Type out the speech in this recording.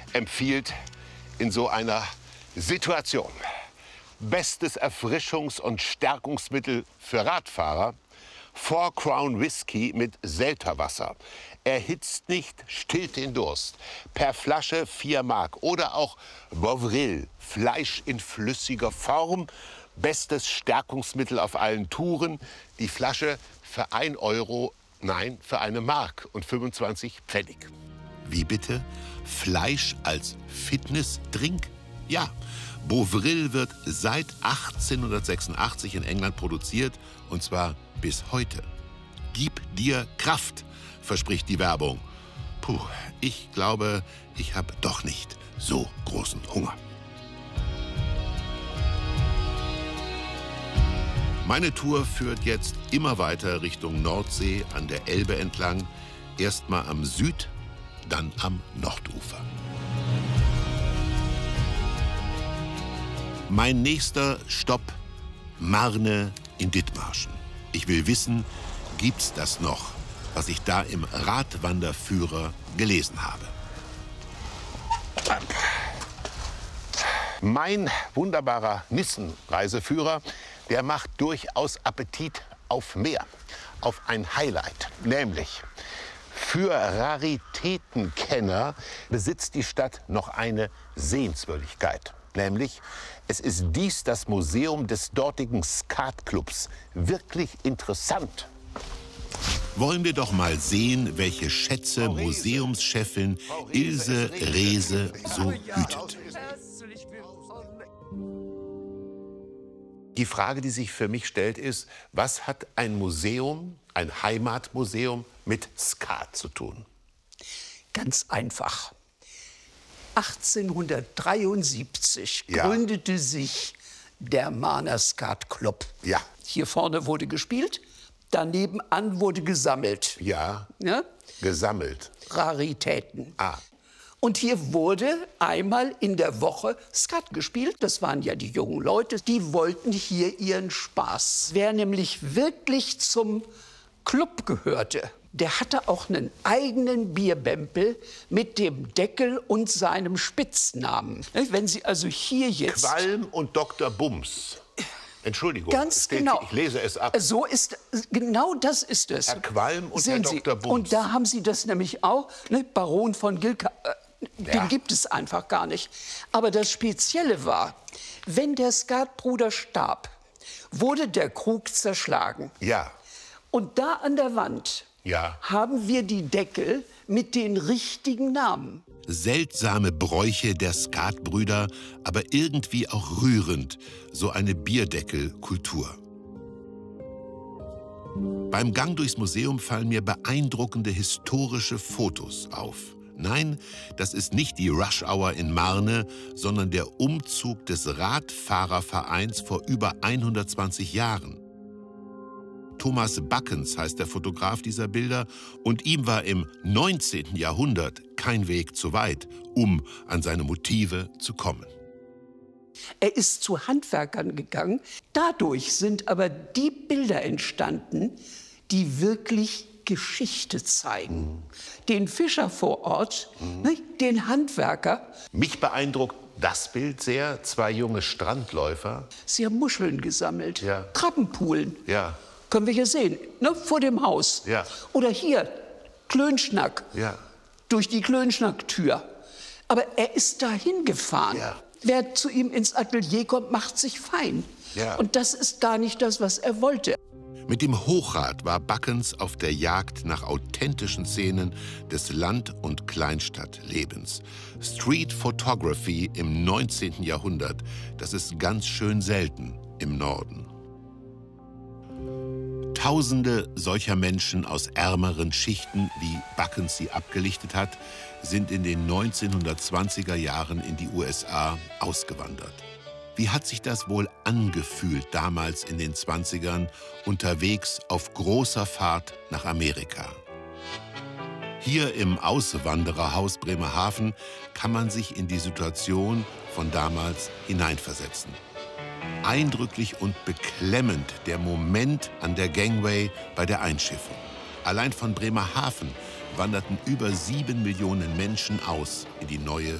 empfiehlt in so einer Situation bestes Erfrischungs- und Stärkungsmittel für Radfahrer: Four Crown Whisky mit Selterwasser. Erhitzt nicht, stillt den Durst. Per Flasche 4 Mark. Oder auch Bovril, Fleisch in flüssiger Form. Bestes Stärkungsmittel auf allen Touren. Die Flasche für 1 Euro, nein, für 1 Mark und 25 Pfennig. Wie bitte? Fleisch als Fitnessdrink? Ja, Bovril wird seit 1886 in England produziert, und zwar bis heute. Gib dir Kraft, verspricht die Werbung. Puh, ich glaube, ich habe doch nicht so großen Hunger. Meine Tour führt jetzt immer weiter Richtung Nordsee an der Elbe entlang. Erstmal am Süd-, dann am Nordufer. Mein nächster Stopp: Marne in Dithmarschen. Ich will wissen, gibt's das noch, was ich da im Radwanderführer gelesen habe? Mein wunderbarer Nissen-Reiseführer, der macht durchaus Appetit auf mehr, auf ein Highlight. Nämlich, für Raritätenkenner besitzt die Stadt noch eine Sehenswürdigkeit. Nämlich, es ist dies das Museum des dortigen Skatclubs. Wirklich interessant. Wollen wir doch mal sehen, welche Schätze Museumschefin Ilse Rehse so hütet. Die Frage, die sich für mich stellt, ist: Was hat ein Museum, ein Heimatmuseum, mit Skat zu tun? Ganz einfach. 1873 gründete sich der Marner Skatclub. Ja. Hier vorne wurde gespielt, daneben an wurde gesammelt. Ja, Ja? gesammelt. Raritäten. Ah. Und hier wurde einmal in der Woche Skat gespielt. Das waren ja die jungen Leute, die wollten hier ihren Spaß. Wer nämlich wirklich zum Club gehörte, der hatte auch einen eigenen Bierbämpel mit dem Deckel und seinem Spitznamen. Wenn Sie also hier jetzt... Qualm und Dr. Bums. Entschuldigung, Ganz genau. Ich lese es ab. So ist, genau das ist es. Herr Qualm und Sehen Herr Sie, Dr. Bums. und da haben Sie das nämlich auch, ne? Baron von Gilka, den gibt es einfach gar nicht. Aber das Spezielle war, wenn der Skatbruder starb, wurde der Krug zerschlagen. Ja. Und da an der Wand haben wir die Deckel mit den richtigen Namen. Seltsame Bräuche der Skatbrüder, aber irgendwie auch rührend. So eine Bierdeckelkultur. Beim Gang durchs Museum fallen mir beeindruckende historische Fotos auf. Nein, das ist nicht die Rush Hour in Marne, sondern der Umzug des Radfahrervereins vor über 120 Jahren. Thomas Backens heißt der Fotograf dieser Bilder, und ihm war im 19. Jahrhundert kein Weg zu weit, um an seine Motive zu kommen. Er ist zu Handwerkern gegangen. Dadurch sind aber die Bilder entstanden, die wirklich Geschichte zeigen. Den Fischer vor Ort, den Handwerker. Mich beeindruckt das Bild sehr. 2 junge Strandläufer. Sie haben Muscheln gesammelt, Ja. Krabbenpoolen. Ja. Können wir hier sehen, ne, vor dem Haus. Ja. Oder hier, Klönschnack, Ja. durch die Klönschnacktür. Aber er ist dahin gefahren. Ja. Wer zu ihm ins Atelier kommt, macht sich fein. Ja. Und das ist gar nicht das, was er wollte. Mit dem Hochrad war Backens auf der Jagd nach authentischen Szenen des Land- und Kleinstadtlebens. Street Photography im 19. Jahrhundert, das ist ganz schön selten im Norden. Tausende solcher Menschen aus ärmeren Schichten, wie Backens sie abgelichtet hat, sind in den 1920er Jahren in die USA ausgewandert. Wie hat sich das wohl angefühlt damals in den 20ern, unterwegs auf großer Fahrt nach Amerika? Hier im Auswandererhaus Bremerhaven kann man sich in die Situation von damals hineinversetzen. Eindrücklich und beklemmend der Moment an der Gangway bei der Einschiffung. Allein von Bremerhaven wanderten über 7 Millionen Menschen aus in die neue